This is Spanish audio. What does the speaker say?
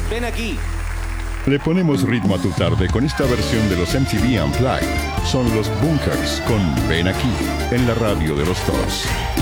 Ven aquí. Le ponemos ritmo a tu tarde con esta versión de los MTV Unplugged. Son los Bunkers con Ven aquí, en la radio de los dos.